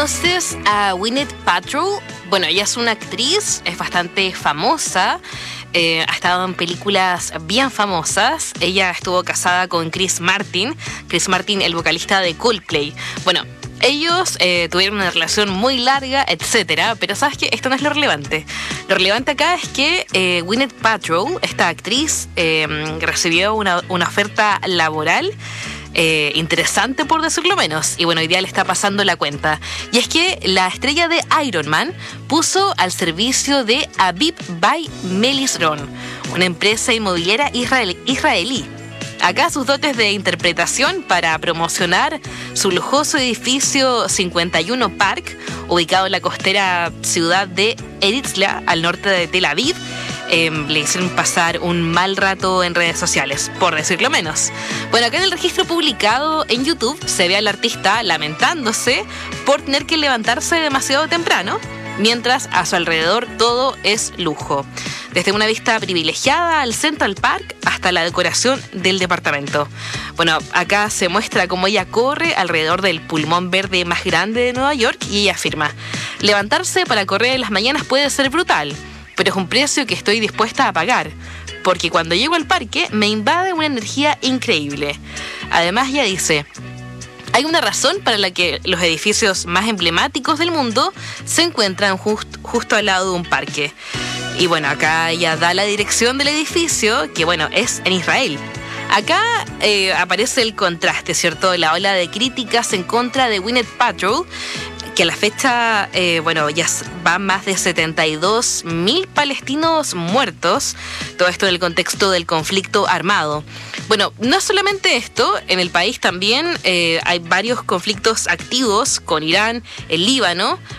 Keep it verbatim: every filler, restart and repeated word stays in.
conoces a Gwyneth Paltrow? Bueno, ella es una actriz, es bastante famosa, eh, ha estado en películas bien famosas. Ella estuvo casada con Chris Martin, Chris Martin, el vocalista de Coldplay. Bueno, ellos eh, tuvieron una relación muy larga, etcétera, pero ¿sabes qué? Esto no es lo relevante. Lo relevante acá es que eh, Gwyneth Paltrow, esta actriz, eh, recibió una, una oferta laboral Eh, interesante, por decirlo menos, y bueno, hoy día le está pasando la cuenta. Y es que la estrella de Iron Man puso al servicio de Aviv by Melis Ron, una empresa inmobiliaria israel- israelí. Acá sus dotes de interpretación para promocionar su lujoso edificio cincuenta y uno Park, ubicado en la costera ciudad de Herzliya, al norte de Tel Aviv, eh, le hicieron pasar un mal rato en redes sociales, por decirlo menos. Bueno, acá en el registro publicado en YouTube se ve al artista lamentándose por tener que levantarse demasiado temprano, mientras a su alrededor todo es lujo. Desde una vista privilegiada al Central Park hasta la decoración del departamento. Bueno, acá se muestra cómo ella corre alrededor del pulmón verde más grande de Nueva York y ella afirma: levantarse para correr en las mañanas puede ser brutal, pero es un precio que estoy dispuesta a pagar, porque cuando llego al parque me invade una energía increíble. Además, ella dice: hay una razón para la que los edificios más emblemáticos del mundo se encuentran just, justo al lado de un parque. Y bueno, acá ella da la dirección del edificio, que bueno, es en Israel. Acá eh, aparece el contraste, ¿cierto? La ola de críticas en contra de Gwyneth Paltrow, que a la fecha, eh, bueno, ya van más de setenta y dos mil palestinos muertos. Todo esto en el contexto del conflicto armado. Bueno, no solamente esto, en el país también eh, hay varios conflictos activos con Irán, el Líbano,